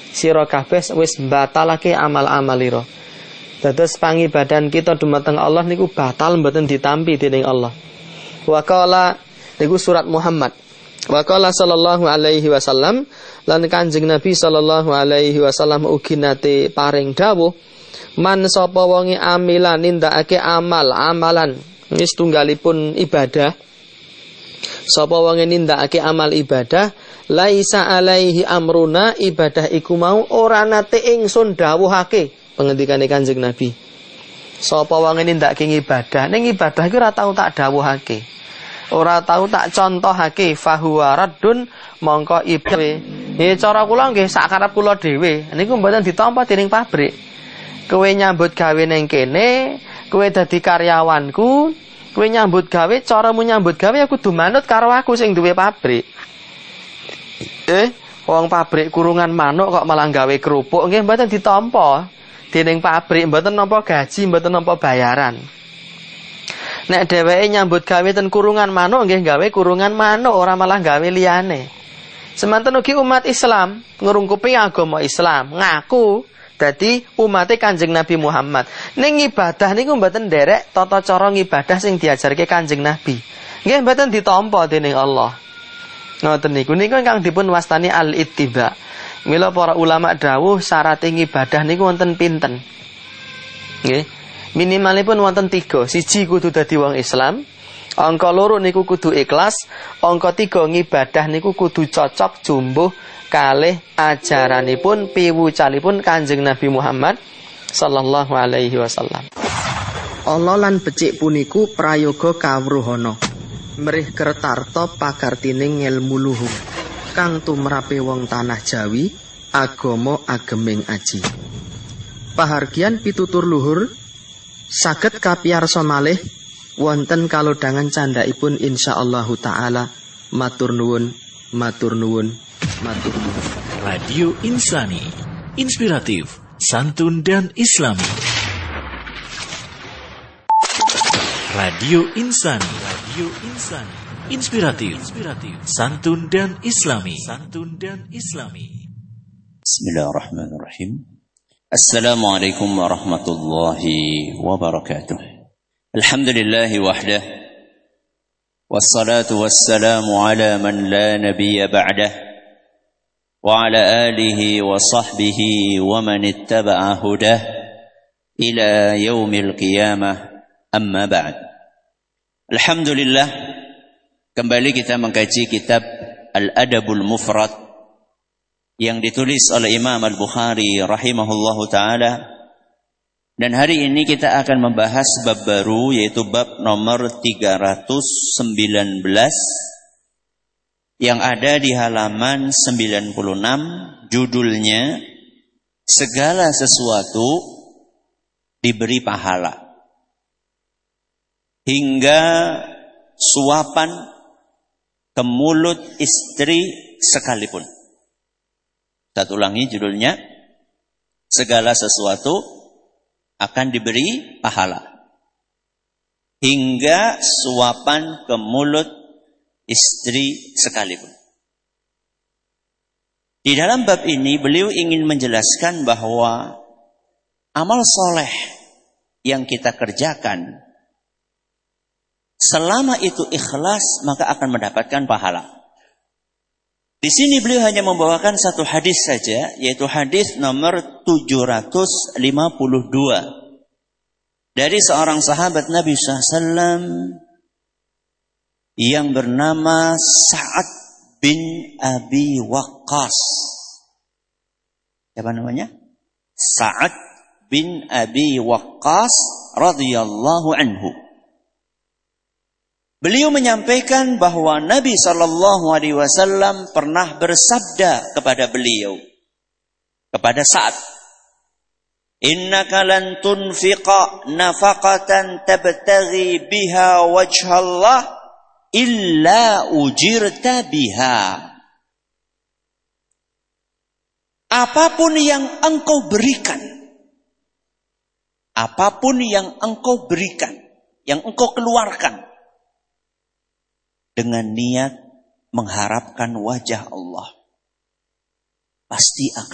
sira kabeh wis batalake amal-amalira. Dados pangibadan kita dumateng Allah niku batal mboten ditampi dening Allah. Wa qala niku surat Muhammad. Wa qala sallallahu alaihi wasallam, lan Kanjeng Nabi sallallahu alaihi wasallam ugi nate paring dawuh, man sapa wonge amilan nindakake amalan wis tunggalipun ibadah. Sapa wonge nindakake amal ibadah, laisa alaihi amruna, ibadah iku mau ora nate ingsun dawuhake. Pengendikane Kanjeng Nabi. Sapa wonge nindakake ibadah, ning ibadah iku ora tau tak dawuhake. Ora tau tak contohake, fahuwa raddun, mongko ibadah. Nggih cara kula nggih sak karep kula dhewe. Niku mboten ditampa dening pabrik. Kowe nyambut gawe ning kene, kowe dadi karyawanku, kowe nyambut gawe, caramu nyambut gawe aku kudu manut karo aku sing duwe pabrik. Wong pabrik kurungan manuk kok malah gawe kerupuk, nggih mboten ditampa dening pabrik, mboten nampa gaji, mboten nampa bayaran. Nek dheweke nyambut gawe ten kurungan manuk, nggih gawe kurungan manuk, ora malah gawe liyane. Semanten ugi umat Islam ngrungkupi agama Islam, ngaku dadi umate Kanjeng Nabi Muhammad. Ning ibadah niku mboten nderek tata cara ngibadah sing diajarke Kanjeng Nabi. Nggih mboten ditampa dening Allah. Ngoten niku ingkang dipun wastani al-ittiba. Mila para ulama dawuh syarat ibadah niku wonten pinten? Nggih. Minimalipun wonten 3. Siji kudu dadi wong Islam, angka 2 niku kudu ikhlas, angka 3 ngibadah niku kudu cocok jumbuh kalih ajaranipun piwucalipun Kanjeng Nabi Muhammad sallallahu alaihi wasallam. Allah lan becik puniku prayoga kawruhana. Mrih kertarta pakartining ngelmu luhung kang tumrape wong tanah Jawi, agama ageming aji. Pahargian pitutur luhur saged kapiyarsa malih wonten kalodhangan candhaipun insyaallahu taala. Matur nuwun, matur nuwun, matur nuwun. Radio Insani, inspiratif, santun dan islami. Radio Insani, Radio Insani, inspiratif, santun dan islami, santun dan islami. Bismillahirrahmanirrahim. Assalamualaikum warahmatullahi wabarakatuh. Alhamdulillahi wahdah, wassalatu wassalamu ala man la nabiyya ba'dah, wa ala alihi wa sahbihi wa man ittaba'a hudah ila yaumil qiyamah, amma ba'd. Alhamdulillah, kembali kita mengkaji kitab Al-Adabul Mufrad yang ditulis oleh Imam Al-Bukhari rahimahullahu ta'ala. Dan hari ini kita akan membahas bab baru, yaitu bab nomor 319 yang ada di halaman 96, judulnya Segala Sesuatu Diberi Pahala, hingga suapan ke mulut istri sekalipun. Saya ulangi judulnya, segala sesuatu akan diberi pahala, hingga suapan ke mulut istri sekalipun. Di dalam bab ini beliau ingin menjelaskan bahwa amal soleh yang kita kerjakan, selama itu ikhlas, maka akan mendapatkan pahala. Di sini beliau hanya membawakan satu hadis saja, yaitu hadis nomor 752 dari seorang sahabat Nabi SAW yang bernama Sa'ad bin Abi Waqqas. Siapa namanya? Sa'ad bin Abi Waqqas radhiyallahu anhu. Beliau menyampaikan bahwa Nabi SAW pernah bersabda kepada beliau, kepada Sa'ad, innaka lan tunfiqa nafaqatan tabtaghi biha wajhallah illa ujirta biha. Apapun yang engkau berikan, apapun yang engkau berikan, yang engkau keluarkan dengan niat mengharapkan wajah Allah, pasti akan